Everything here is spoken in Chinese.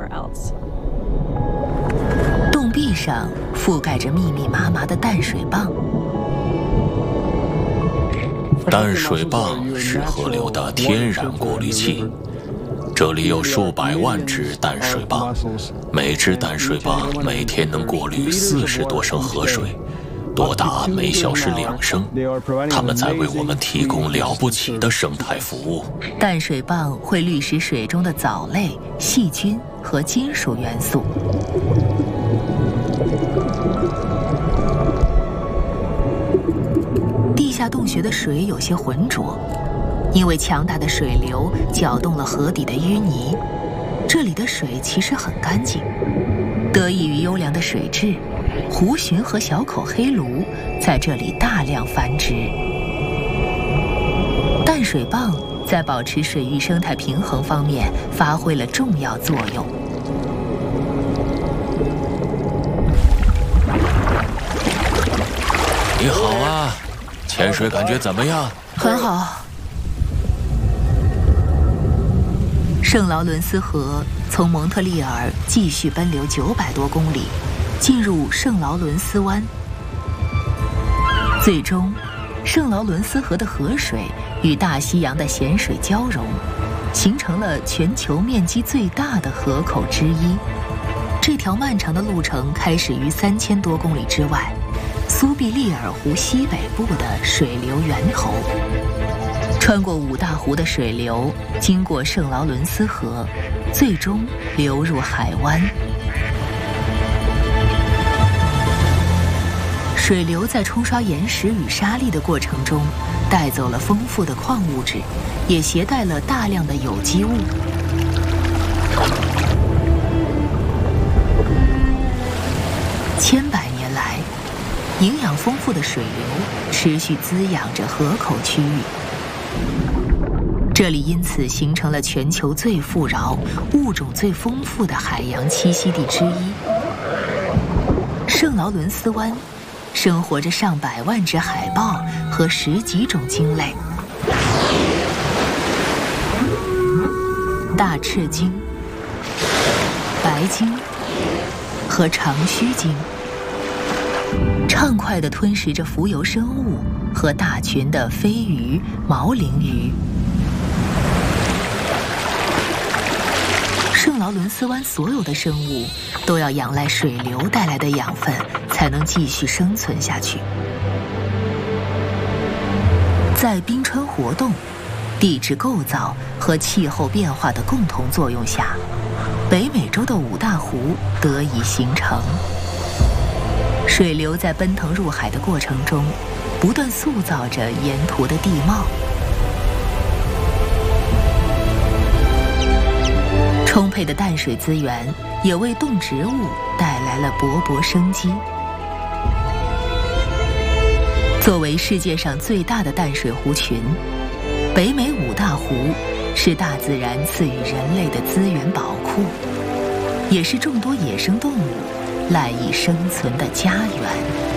anywhere else. 洞壁上覆盖着密密麻麻的淡水蚌。 淡水蚌是河流的天然过滤器。这里有数百万只淡水蚌，每只淡水蚌每天能过滤40多升河水，多达每小时2升。它们在为我们提供了不起的生态服务。 淡水蚌会滤食水中的藻类、细菌和金属元素。地下洞穴的水有些浑浊，因为强大的水流搅动了河底的淤泥。这里的水其实很干净，得益于优良的水质，湖鲟和小口黑鲈在这里大量繁殖。淡水蚌在保持水域生态平衡方面发挥了重要作用。 你好啊，潜水感觉怎么样？ 很好。圣劳伦斯河从蒙特利尔继续奔流900多公里，进入圣劳伦斯湾。最终，圣劳伦斯河的河水与大西洋的咸水交融，形成了全球面积最大的河口之一。这条漫长的路程开始于3000多公里之外，苏必利尔湖西北部的水流源头。穿过五大湖的水流，经过圣劳伦斯河，最终流入海湾。水流在冲刷岩石与沙砾的过程中，带走了丰富的矿物质，也携带了大量的有机物。千百年来，营养丰富的水流持续滋养着河口区域。这里因此形成了全球最富饶、物种最丰富的海洋栖息地之一。圣劳伦斯湾生活着上百万只海豹和10几种鲸类。大赤鲸、白鲸和长须鲸畅快地吞食着浮游生物和大群的飞鱼、毛鳞鱼。圣劳伦斯湾所有的生物都要仰赖水流带来的养分，才能继续生存下去。在冰川活动、地质构造和气候变化的共同作用下，北美洲的五大湖得以形成。水流在奔腾入海的过程中，不断塑造着沿途的地貌。充沛的淡水资源也为动植物带来了勃勃生机。作为世界上最大的淡水湖群，北美五大湖是大自然赐予人类的资源宝库，也是众多野生动物赖以生存的家园。